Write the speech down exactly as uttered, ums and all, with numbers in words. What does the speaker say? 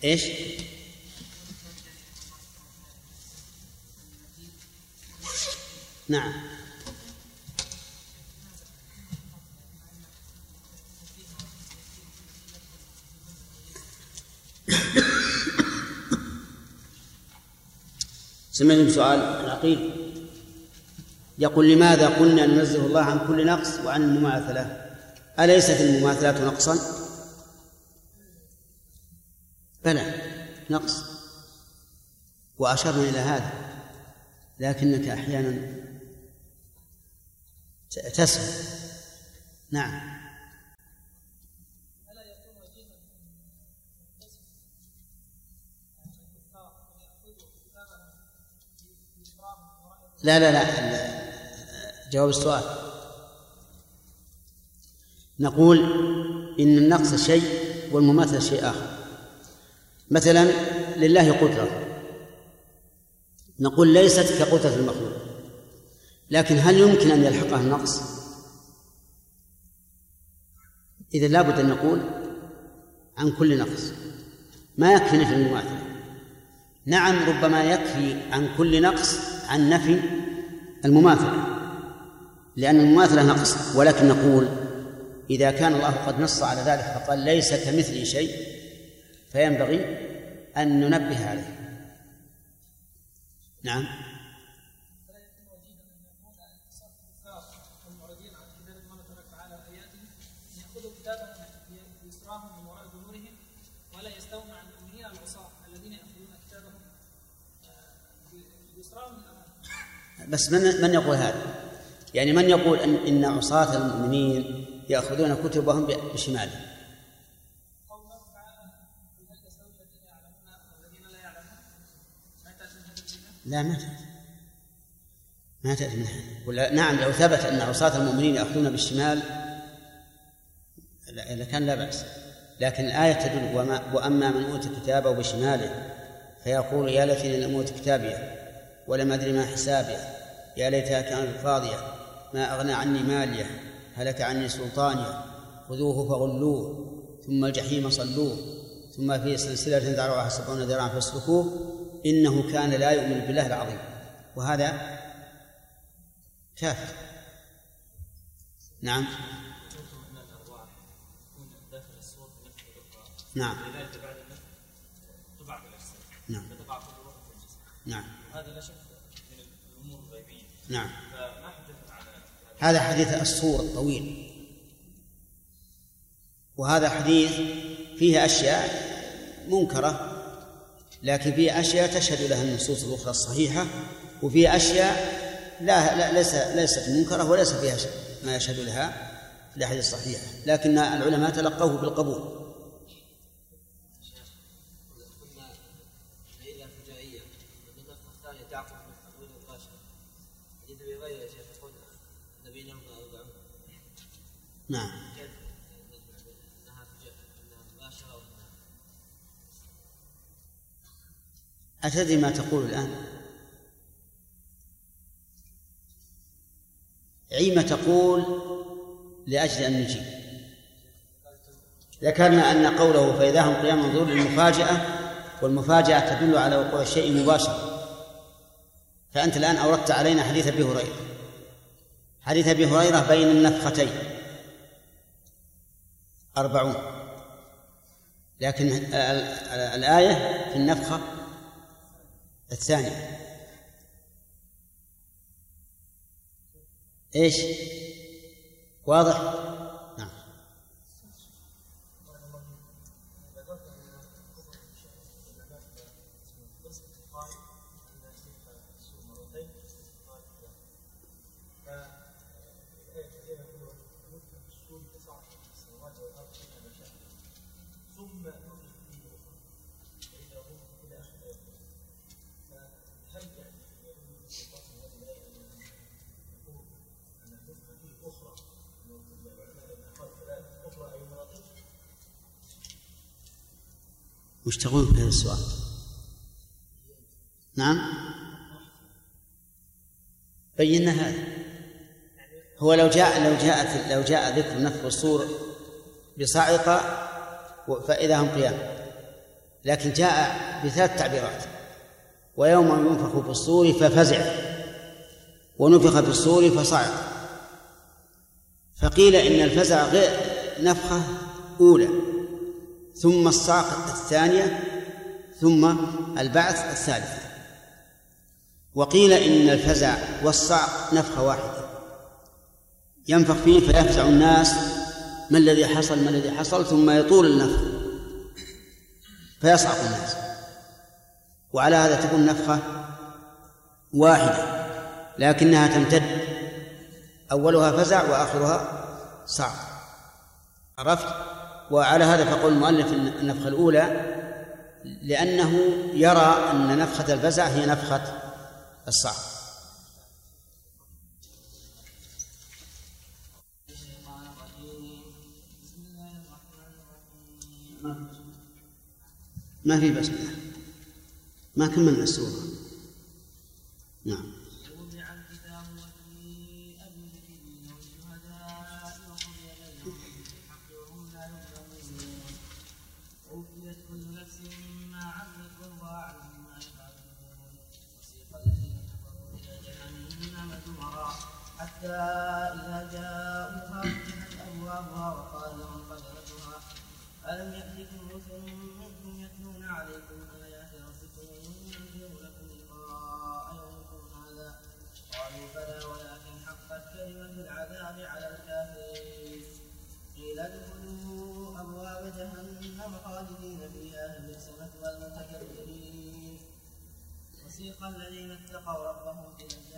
إيش؟ نعم. سمعتم سؤال العقيل يقول: لماذا قلنا ننزه الله عن كل نقص وعن المماثلة؟ أليست المماثلة نقصا؟ بلى نقص، وأشرنا إلى هذا، لكنك أحيانا تسهل. نعم. لا لا لا جواب السؤال. نقول إن النقص شيء والمماثلة شيء آخر. مثلا لله قدرة، نقول ليست كقدرة المخلوق، لكن هل يمكن أن يلحقها النقص؟ إذا لابد أن نقول عن كل نقص، ما يكفي نفي المماثلة. نعم ربما يكفي عن كل نقص عن نفي المماثلة، لأن المماثلة نقص، ولكن نقول إذا كان الله قد نص على ذلك فقال ليس كمثله شيء، فينبغي أن ننبه عليه. نعم. بس من من يقول هذا؟ يعني من يقول أن إن عصاة المؤمنين يأخذون كتبهم بشمالهم؟ لا ما تأتي ما تأتي من هذا. نعم لو ثبت أن عصاة المؤمنين يأخذون بالشمال لكان لا بأس، لكن الآية تدل: وأما من أوتي كتابه بشماله فيقول يا ليتني لم أوت كتابيه ولم أدري ما حسابيه يا ليتها كانت فاضية ما أغنى عني ماليه هلك عني سلطانيه خذوه فغلوه ثم الجحيم صلوه ثم في سلسلة ذرعها سبعون ذراعا فاسلكوه إنه كان لا يؤمن بالله العظيم. وهذا كافر. نعم. نعم. نعم. نعم. هذا لا شك من الأمور الغيبية. نعم. فما حدثنا عن هذا حديث الصور الطويل، وهذا حديث فيه أشياء منكرة، لكن فيه أشياء تشهد لها النصوص الأخرى الصحيحة، وفيه أشياء لا, لا ليس ليست منكرة وليس فيها ما يشهد لها الأحاديث الصحيحة، لكن العلماء تلقوه بالقبول. نعم. أتدري ما تقول الآن؟ عيما تقول لأجل أن نجيب. ذكرنا أن قوله فإذا هم قيام ينظرون للمفاجأة، والمفاجأة تدل على وقوع الشيء مباشرة. فأنت الآن أوردت علينا حديث أبي هريرة. حديث أبي هريرة بين النفختين أربعون، لكن الآية في النفخة الثانية. إيش؟ واضح؟ نعم. وش تقول في هذا السؤال؟ نعم بينا هذا. هو لو جاء لو جاءت لو جاء ذكر نفخ الصور بصاعقة فإذا هم قيام، لكن جاء بثلاث تعبيرات: ويوم ينفخ في الصور ففزع، ونفخ في الصور فصعق. فقيل إن الفزع غير نفخة أولى، ثم الصعق الثانية، ثم البعث الثالثة. وقيل إن الفزع والصعق نفخة واحدة ينفخ فيه فيفزع الناس: ما الذي حصل ما الذي حصل ثم يطول النفخ فيصعق الناس. وعلى هذا تكون نفخة واحدة لكنها تمتد، أولها فزع وآخرها صعق. عرفت؟ وعلى هذا فقول المؤلف النفخة الأولى لأنه يرى أن نفخة الفزع هي نفخة الصعق. ما في بسم الله، ما كملنا السورة. نعم. حتى إذا جاءوها فتحت أبوابها وقال لهم خزنتها ألم يأتكم رسل منكم يتلون عليكم آيات ربكم وينذرون لكم لقاء يومكم هذا؟ قالوا بلى ولكن حقت كلمة العذاب على الكافرين. قيل ادخلوا أبواب جهنم خالدين فيها فبئس مثوى المتكبرين. وسيق الذين اتقوا ربهم إلى